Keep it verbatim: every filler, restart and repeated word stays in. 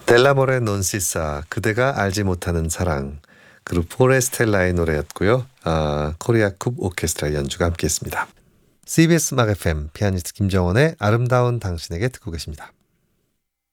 델라모레 논시사 그대가 알지 못하는 사랑 그룹 포레스텔라의 노래였고요. 아, 코리아 쿱 오케스트라 연주가 함께했습니다. 씨비에스 음악 에프엠 피아니스트 김정원의 아름다운 당신에게 듣고 계십니다.